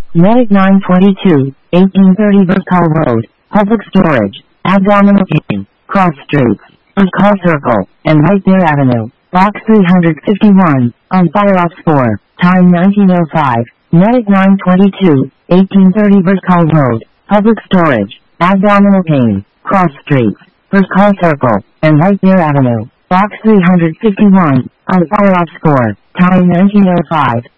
Medic 922, 1830 Burkall Road, Public Storage, Abdominal Pain, Cross Streets, Burkall Circle, and White Bear Avenue, Box 351, on Fire Ops 4, time 1905. Medic 922, 1830 Burkall Road, Public Storage, Abdominal Pain, Cross Streets, Burkall Circle, and White Bear Avenue, Box 351, on Fire Ops 4, time 1905.